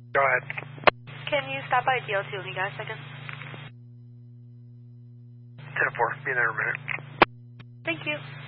Go ahead. Can you stop by DL2? You got a second? 10-4. Be there in a minute. Thank you.